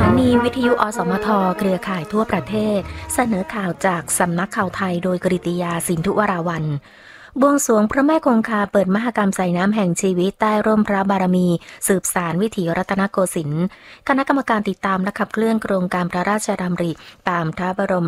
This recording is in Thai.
านีวิทยุอสมทเครือข่ายทั่วประเทศเสนอข่าวจากสำนักข่าวไทยโดยกฤติยาสินธุวราวัลย์บวงสรวงพระแม่คงคาเปิดมหกรรมใส่น้ำแห่งชีวิตใต้ร่มพระบารมีสืบสานวิถีรัตนโกสินทร์คณะกรรมการติดตามและขับเคลื่อนโครงการพระราชดำริตามพระบรม